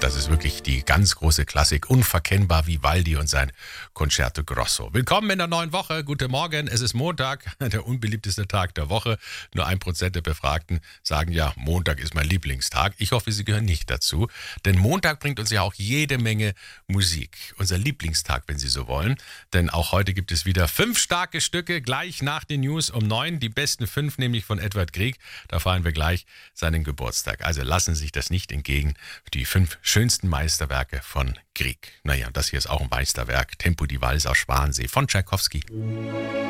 das ist wirklich die ganz große Klassik. Unverkennbar Vivaldi und sein Concerto Grosso. Willkommen in der neuen Woche. Guten Morgen. Es ist Montag, der unbeliebteste Tag der Woche. Nur 1% der Befragten sagen ja, Montag ist mein Lieblingstag. Ich hoffe, Sie gehören nicht dazu. Denn Montag bringt uns ja auch jede Menge Musik. Unser Lieblingstag, wenn Sie so wollen. Denn auch heute gibt es wieder 5 starke Stücke, gleich nach den News um 9. Die besten 5 nämlich von Edward Grieg. Da feiern wir gleich seinen Geburtstag. Also lassen Sie sich das nicht entgegen. Die 5 schönsten Meisterwerke von Grieg. Naja, das hier ist auch ein Meisterwerk. Tempo die Walz aus Schwansee von Tschaikowski.